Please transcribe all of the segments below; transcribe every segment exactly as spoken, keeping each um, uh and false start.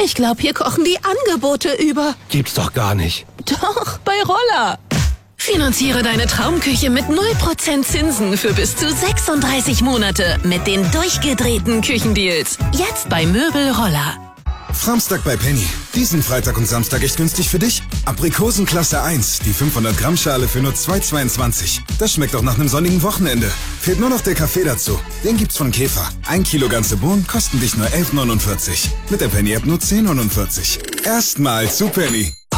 Ich glaube, hier kochen die Angebote über. Gibt's doch gar nicht. Doch, bei Roller. Finanziere deine Traumküche mit null Prozent Zinsen für bis zu sechsunddreißig Monate mit den durchgedrehten Küchendeals. Jetzt bei Möbel Roller. Samstag bei Penny. Diesen Freitag und Samstag echt günstig für dich. Aprikosen Klasse eins, die fünfhundert Gramm Schale für nur zwei Euro zweiundzwanzig. Das schmeckt auch nach einem sonnigen Wochenende. Fehlt nur noch der Kaffee dazu. Den gibt's von Käfer. Ein Kilo ganze Bohnen kosten dich nur elf Euro neunundvierzig. Mit der Penny-App nur zehn Euro neunundvierzig. Erstmal zu Penny. Oh,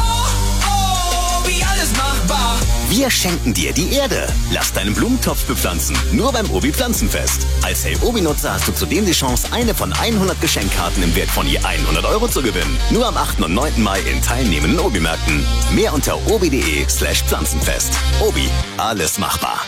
oh, wie alles machbar. Wir schenken dir die Erde. Lass deinen Blumentopf bepflanzen. Nur beim Obi Pflanzenfest. Als Hey Obi-Nutzer hast du zudem die Chance, eine von hundert Geschenkkarten im Wert von je hundert Euro zu gewinnen. Nur am achten und neunten Mai in teilnehmenden Obi-Märkten. Mehr unter obi.de slash Pflanzenfest. Obi, alles machbar.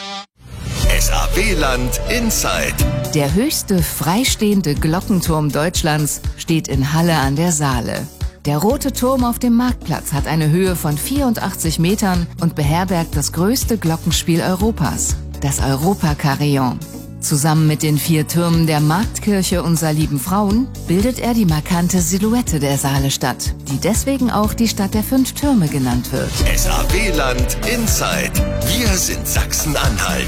S A B-Land Inside. Der höchste freistehende Glockenturm Deutschlands steht in Halle an der Saale. Der Rote Turm auf dem Marktplatz hat eine Höhe von vierundachtzig Metern und beherbergt das größte Glockenspiel Europas, das Europa-Carillon. Zusammen mit den vier Türmen der Marktkirche Unser lieben Frauen bildet er die markante Silhouette der Saalestadt, die deswegen auch die Stadt der fünf Türme genannt wird. S A B-Land Inside. Wir sind Sachsen-Anhalt.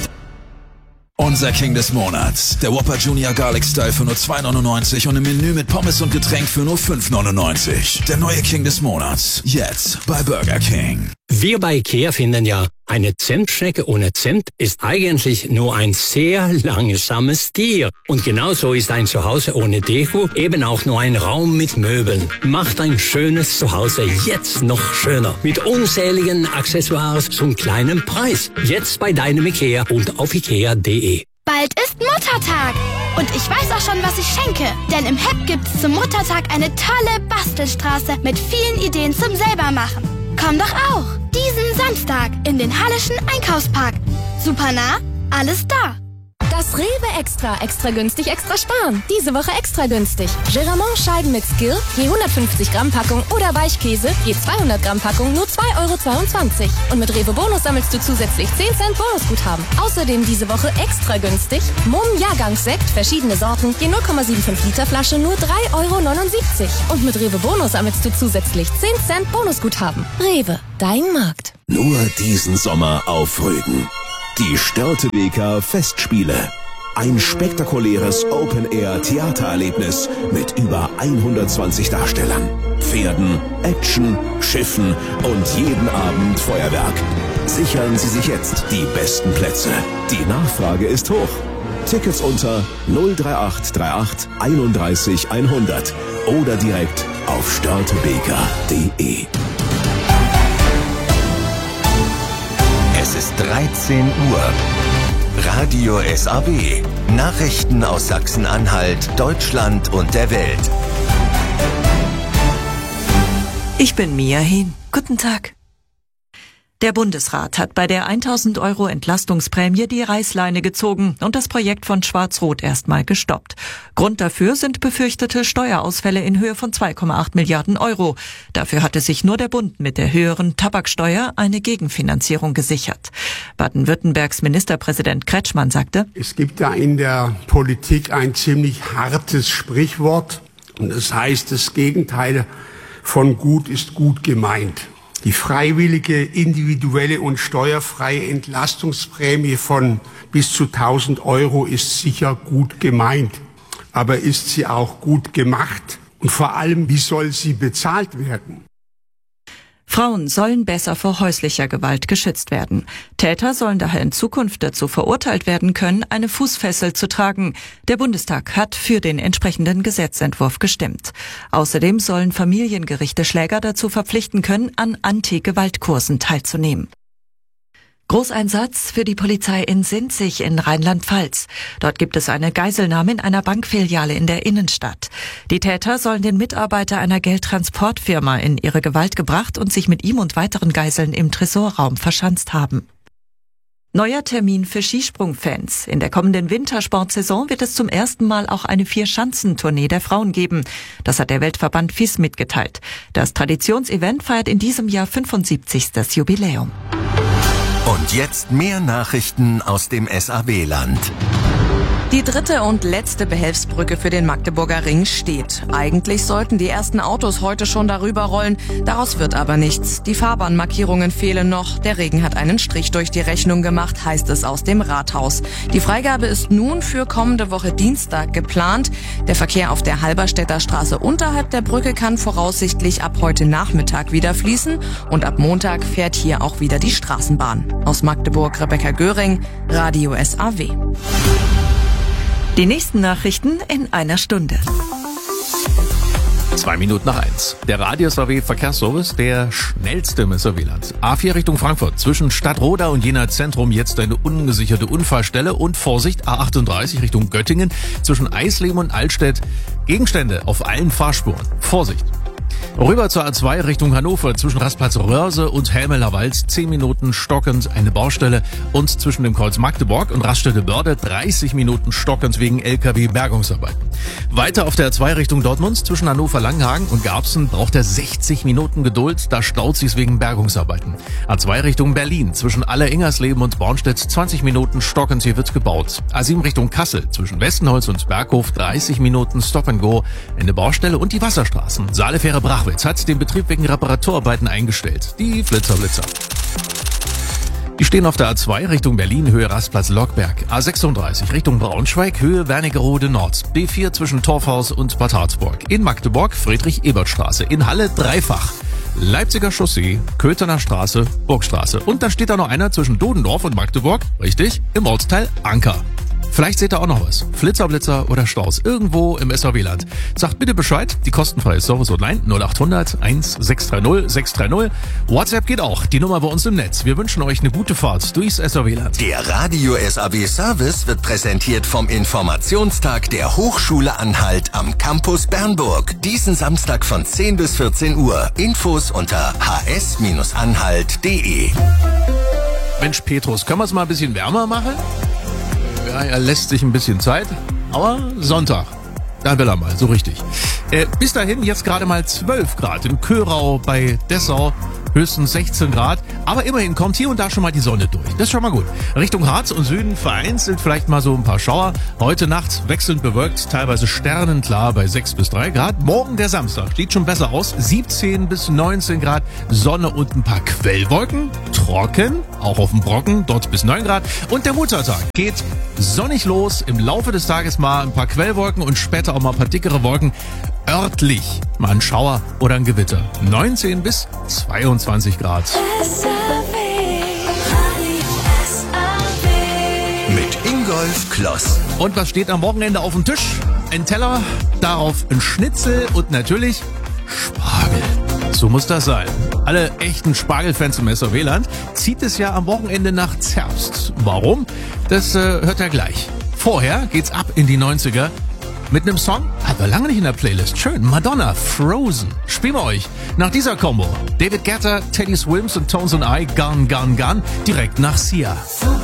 Unser King des Monats. Der Whopper Junior Garlic Style für nur zwei neunundneunzig und im Menü mit Pommes und Getränk für nur fünf neunundneunzig. Der neue King des Monats. Jetzt bei Burger King. Wir bei IKEA finden ja, eine Zentschnecke ohne Zent ist eigentlich nur ein sehr langsames Tier. Und genauso ist ein Zuhause ohne Deko eben auch nur ein Raum mit Möbeln. Macht ein schönes Zuhause jetzt noch schöner. Mit unzähligen Accessoires zum kleinen Preis. Jetzt bei deinem IKEA und auf ikea punkt de. Bald ist Muttertag. Und ich weiß auch schon, was ich schenke. Denn im H E P gibt's zum Muttertag eine tolle Bastelstraße mit vielen Ideen zum Selbermachen. Komm doch auch. Diesen Samstag in den Halleschen Einkaufspark. Super nah, alles da. Das Rewe Extra. Extra günstig, extra sparen. Diese Woche extra günstig. Geramont Scheiben mit Skill, je hundertfünfzig Gramm Packung oder Weichkäse, je zweihundert Gramm Packung, nur zwei Euro zweiundzwanzig. Und mit Rewe Bonus sammelst du zusätzlich zehn Cent Bonusguthaben. Außerdem diese Woche extra günstig. Mumm Jahrgangssekt, verschiedene Sorten, je null Komma fünfundsiebzig Liter Flasche, nur drei Euro neunundsiebzig. Und mit Rewe Bonus sammelst du zusätzlich zehn Cent Bonusguthaben. Rewe, dein Markt. Nur diesen Sommer auf Rügen. Die Störtebeker Festspiele. Ein spektakuläres Open-Air-Theatererlebnis mit über hundertzwanzig Darstellern, Pferden, Action, Schiffen und jeden Abend Feuerwerk. Sichern Sie sich jetzt die besten Plätze. Die Nachfrage ist hoch. Tickets unter null drei acht drei acht einunddreißig hundert oder direkt auf störtebeker punkt de. Es ist dreizehn Uhr. Radio S A B. Nachrichten aus Sachsen-Anhalt, Deutschland und der Welt. Ich bin Mia Hehn. Guten Tag. Der Bundesrat hat bei der tausend Euro Entlastungsprämie die Reißleine gezogen und das Projekt von Schwarz-Rot erstmal gestoppt. Grund dafür sind befürchtete Steuerausfälle in Höhe von zwei Komma acht Milliarden Euro. Dafür hatte sich nur der Bund mit der höheren Tabaksteuer eine Gegenfinanzierung gesichert. Baden-Württembergs Ministerpräsident Kretschmann sagte: Es gibt da in der Politik ein ziemlich hartes Sprichwort und das heißt, das Gegenteil von gut ist gut gemeint. Die freiwillige, individuelle und steuerfreie Entlastungsprämie von bis zu tausend Euro ist sicher gut gemeint. Aber ist sie auch gut gemacht? Und vor allem, wie soll sie bezahlt werden? Frauen sollen besser vor häuslicher Gewalt geschützt werden. Täter sollen daher in Zukunft dazu verurteilt werden können, eine Fußfessel zu tragen. Der Bundestag hat für den entsprechenden Gesetzentwurf gestimmt. Außerdem sollen Familiengerichte Schläger dazu verpflichten können, an Anti-Gewalt-Kursen teilzunehmen. Großeinsatz für die Polizei in Sinzig in Rheinland-Pfalz. Dort gibt es eine Geiselnahme in einer Bankfiliale in der Innenstadt. Die Täter sollen den Mitarbeiter einer Geldtransportfirma in ihre Gewalt gebracht und sich mit ihm und weiteren Geiseln im Tresorraum verschanzt haben. Neuer Termin für Skisprungfans. In der kommenden Wintersportsaison wird es zum ersten Mal auch eine Vier-Schanzentournee der Frauen geben. Das hat der Weltverband F I S mitgeteilt. Das Traditionsevent feiert in diesem Jahr fünfundsiebzigstes Jubiläum. Und jetzt mehr Nachrichten aus dem S A B-Land. Die dritte und letzte Behelfsbrücke für den Magdeburger Ring steht. Eigentlich sollten die ersten Autos heute schon darüber rollen. Daraus wird aber nichts. Die Fahrbahnmarkierungen fehlen noch. Der Regen hat einen Strich durch die Rechnung gemacht, heißt es aus dem Rathaus. Die Freigabe ist nun für kommende Woche Dienstag geplant. Der Verkehr auf der Halberstädter Straße unterhalb der Brücke kann voraussichtlich ab heute Nachmittag wieder fließen. Und ab Montag fährt hier auch wieder die Straßenbahn. Aus Magdeburg, Rebecca Göring, Radio S A W. Die nächsten Nachrichten in einer Stunde. Zwei Minuten nach eins. Der Radio S A W Verkehrsservice, der schnellste im S A W-Land. A vier Richtung Frankfurt. Zwischen Stadtroda und Jena Zentrum jetzt eine ungesicherte Unfallstelle. Und Vorsicht, A achtunddreißig Richtung Göttingen. Zwischen Eisleben und Altstedt. Gegenstände auf allen Fahrspuren. Vorsicht. Rüber zur A zwei Richtung Hannover, zwischen Rastplatz Röhrse und Helmeler Wald, zehn Minuten stockend eine Baustelle und zwischen dem Kreuz Magdeburg und Raststätte Börde dreißig Minuten stockend wegen L K W-Bergungsarbeiten. Weiter auf der A zwei Richtung Dortmund, zwischen Hannover Langenhagen und Garbsen braucht er sechzig Minuten Geduld, da staut sich's wegen Bergungsarbeiten. A zwei Richtung Berlin, zwischen Aller-Ingersleben und Bornstedt zwanzig Minuten stockend, hier wird gebaut. A sieben Richtung Kassel, zwischen Westenholz und Berghof dreißig Minuten Stop and Go, eine Baustelle und die Wasserstraßen. Saalefähre Brachwitz hat den Betrieb wegen Reparaturarbeiten eingestellt. Die Flitzerblitzer. Die stehen auf der A zwei Richtung Berlin, Höhe Rastplatz Lockberg. A sechsunddreißig Richtung Braunschweig, Höhe Wernigerode Nord. B vier zwischen Torfhaus und Bad Harzburg. In Magdeburg Friedrich-Ebert-Straße. In Halle dreifach. Leipziger Chaussee, Köthener Straße, Burgstraße. Und da steht da noch einer zwischen Dodendorf und Magdeburg. Richtig, im Ortsteil Anker. Vielleicht seht ihr auch noch was. Flitzerblitzer oder Staus. Irgendwo im S A W-Land. Sagt bitte Bescheid. Die kostenfreie Service Online null acht hundert eins sechs drei null sechs drei null. WhatsApp geht auch. Die Nummer bei uns im Netz. Wir wünschen euch eine gute Fahrt durchs S A W-Land. Der Radio S A W Service wird präsentiert vom Informationstag der Hochschule Anhalt am Campus Bernburg. Diesen Samstag von zehn bis vierzehn Uhr. Infos unter h s anhalt punkt d e. Mensch Petrus, können wir es mal ein bisschen wärmer machen? Ja, er lässt sich ein bisschen Zeit, aber Sonntag, da will er mal, so richtig. Äh, bis dahin jetzt gerade mal zwölf Grad in Körau bei Dessau, höchstens sechzehn Grad, aber immerhin kommt hier und da schon mal die Sonne durch. Das ist schon mal gut. Richtung Harz und Süden vereinzelt vielleicht mal so ein paar Schauer. Heute Nacht wechselnd bewölkt, teilweise sternenklar bei sechs bis drei Grad. Morgen der Samstag sieht schon besser aus, siebzehn bis neunzehn Grad, Sonne und ein paar Quellwolken, trocken, auch auf dem Brocken, dort bis neun Grad. Und der Muttertag geht sonnig los, im Laufe des Tages mal ein paar Quellwolken und später auch mal ein paar dickere Wolken. Örtlich mal ein Schauer oder ein Gewitter. neunzehn bis zweiundzwanzig Grad. Mit Ingolf Kloss. Und was steht am Wochenende auf dem Tisch? Ein Teller, darauf ein Schnitzel und natürlich Spargel. So muss das sein. Alle echten Spargelfans im S A W-Land zieht es ja am Wochenende nach Zerbst. Warum? Das äh, hört er gleich. Vorher geht's ab in die neunziger. Mit einem Song, hatten wir lange nicht in der Playlist. Schön, Madonna, Frozen. Spielen wir euch nach dieser Combo. David Guetta, Teddy Swims und Tones and I, Gone, Gone, Gone, direkt nach Sia.